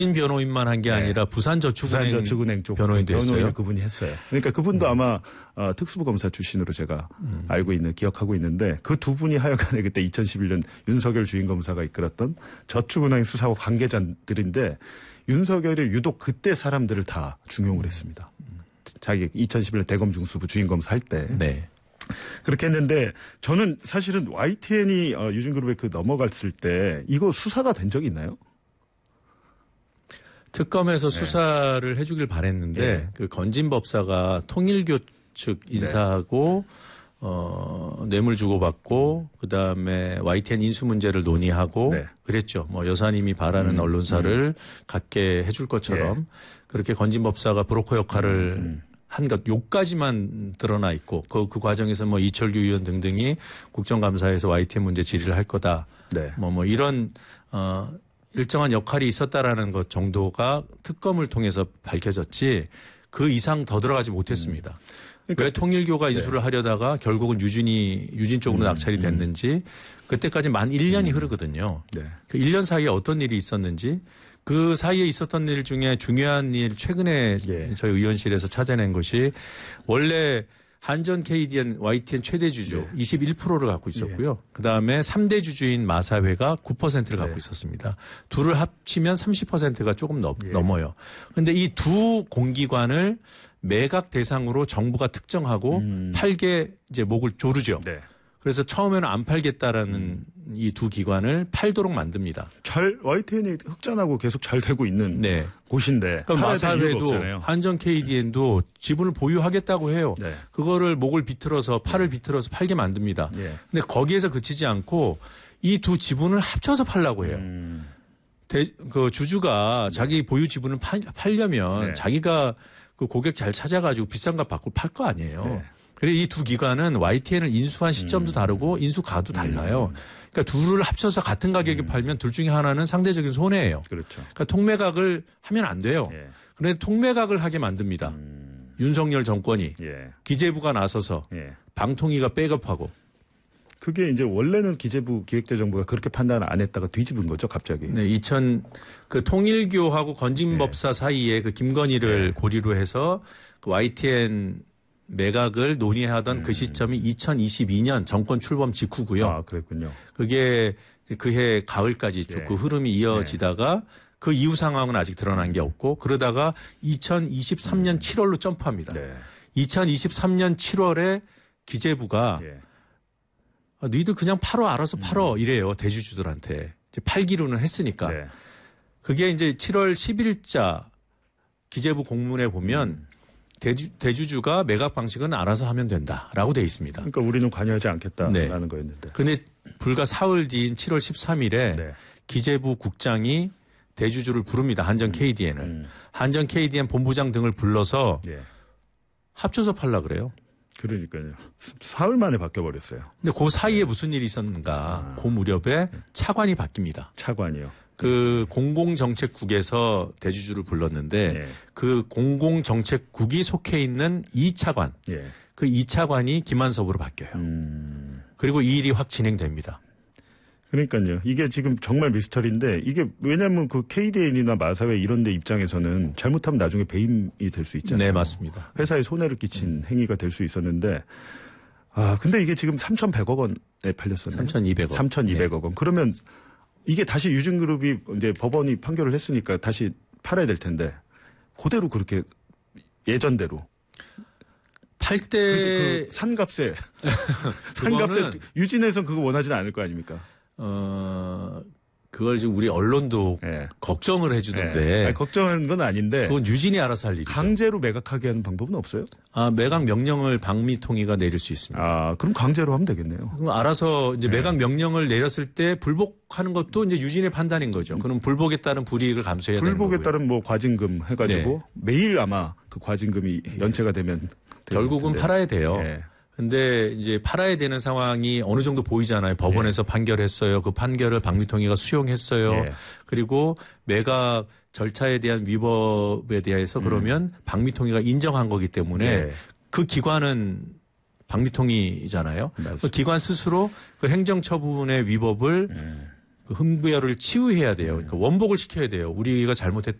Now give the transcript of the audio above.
변호인만 한 게 아니라 부산저축은행 쪽 변호인도 했어요. 변호인을 그분이 했어요. 그러니까 그분도 아마 특수부 검사 출신으로 제가 기억하고 있는데 그 두 분이 하여간에 그때 2011년 윤석열 주인검사가 이끌었던 저축은행 수사와 관계자들인데 윤석열이 유독 그때 사람들을 다 중용을 했습니다. 자기 2011년 대검 중수부 주인검사 할 때. 네. 그렇게 했는데 저는 사실은 YTN이 유진그룹에 넘어갔을 때 이거 수사가 된 적이 있나요? 특검에서 수사를 해주길 바랬는데 그 건진법사가 통일교 측 인사하고 뇌물 주고받고 그다음에 YTN 인수 문제를 논의하고 그랬죠. 뭐 여사님이 바라는 언론사를 갖게 해줄 것처럼 그렇게 건진법사가 브로커 역할을 한 것 요까지만 드러나 있고 그 과정에서 뭐 이철규 의원 등등이 국정감사에서 YTN 문제 질의를 할 거다. 뭐 이런 일정한 역할이 있었다라는 것 정도가 특검을 통해서 밝혀졌지 그 이상 더 들어가지 못했습니다. 그러니까 왜 통일교가 인수를 하려다가 결국은 유진 쪽으로 낙찰이 됐는지 그때까지 만 1년이 흐르거든요. 그 1년 사이에 어떤 일이 있었는지 그 사이에 있었던 일 중에 중요한 일 최근에 저희 의원실에서 찾아낸 것이 원래 한전 KDN YTN 최대 주주 21%를 갖고 있었고요. 그다음에 3대 주주인 마사회가 9%를 갖고 있었습니다. 둘을 합치면 30%가 조금 넘어요. 그런데 이 두 공기관을 매각 대상으로 정부가 특정하고 팔게 이제 목을 조르죠. 그래서 처음에는 안 팔겠다라는 이 두 기관을 팔도록 만듭니다. YTN이 흑자나고 계속 잘 되고 있는 곳인데. 그러니까 마사회도 한전 KDN도 지분을 보유하겠다고 해요. 그거를 목을 비틀어서 팔을 비틀어서 팔게 만듭니다. 근데 거기에서 그치지 않고 이 두 지분을 합쳐서 팔라고 해요. 그 주주가 자기 보유 지분을 팔려면 자기가 그 고객 잘 찾아가지고 비싼 값 받고 팔 거 아니에요. 그리고 이 두 기관은 YTN을 인수한 시점도 다르고 인수가도 달라요. 그러니까 둘을 합쳐서 같은 가격에 팔면 둘 중에 하나는 상대적인 손해예요. 그러니까 통매각을 하면 안 돼요. 그런데 통매각을 하게 만듭니다. 윤석열 정권이 기재부가 나서서 방통위가 백업하고. 그게 이제 원래는 기재부 기획재정부가 그렇게 판단을 안 했다가 뒤집은 거죠, 갑자기. 네, 그 통일교하고 건진법사 사이에 그 김건희를 고리로 해서 그 YTN 매각을 논의하던 그 시점이 2022년 정권 출범 직후고요. 아, 그랬군요. 그게 그해 가을까지 쭉 그 흐름이 이어지다가 그 이후 상황은 아직 드러난 게 없고 그러다가 2023년 7월로 점프합니다. 2023년 7월에 기재부가 너희들 그냥 팔어 알아서 팔어 이래요. 대주주들한테. 이제 팔기로는 했으니까. 그게 이제 7월 10일자 기재부 공문에 보면 대주주가 매각 방식은 알아서 하면 된다라고 돼 있습니다. 그러니까 우리는 관여하지 않겠다라는 거였는데. 그런데 불과 사흘 뒤인 7월 13일에 기재부 국장이 대주주를 부릅니다. 한전 KDN을. 한전 KDN 본부장 등을 불러서 합쳐서 팔라 그래요. 그러니까요. 사흘 만에 바뀌어버렸어요. 근데 그 사이에 무슨 일이 있었는가. 그 무렵에 차관이 바뀝니다. 차관이요. 그 공공정책국에서 대주주를 불렀는데 그 공공정책국이 속해 있는 2차관. 그 2차관이 김한섭으로 바뀌어요. 그리고 이 일이 확 진행됩니다. 그러니까요. 이게 지금 정말 미스터리인데 이게 왜냐하면 그 KDN이나 마사회 이런 데 입장에서는 잘못하면 나중에 배임이 될 수 있잖아요. 네, 맞습니다. 회사에 손해를 끼친 행위가 될 수 있었는데 근데 이게 지금 3,100억 원에 팔렸었나요? 3,200억. 3,200억 원. 그러면 이게 다시 유진그룹이 이제 법원이 판결을 했으니까 다시 팔아야 될 텐데 그대로 그렇게 예전대로 팔 때 그 산값에 산값에 유진에선 그거 원하지는 않을 거 아닙니까? 그걸 지금 우리 언론도 걱정을 해주던데. 아니, 걱정하는 건 아닌데. 그건 유진이 알아서 할 일이죠. 강제로 매각하게 하는 방법은 없어요? 매각 명령을 방미통위가 내릴 수 있습니다. 그럼 강제로 하면 되겠네요. 그럼 알아서 이제 매각 명령을 내렸을 때 불복하는 것도 이제 유진의 판단인 거죠. 그럼 불복에 따른 불이익을 감수해야 되는 거고요. 불복에 따른 뭐 과징금 해가지고 매일 아마 그 과징금이 연체가 되면 결국은 팔아야 돼요. 근데 이제 팔아야 되는 상황이 어느 정도 보이잖아요. 법원에서 판결했어요. 그 판결을 방미통위가 수용했어요. 그리고 매각 절차에 대한 위법에 대해서 그러면 방미통위가 인정한 거기 때문에 그 기관은 방미통위잖아요. 그 기관 스스로 그 행정처분의 위법을 그 흠결을 치유해야 돼요. 그러니까 원복을 시켜야 돼요. 우리가 잘못했다.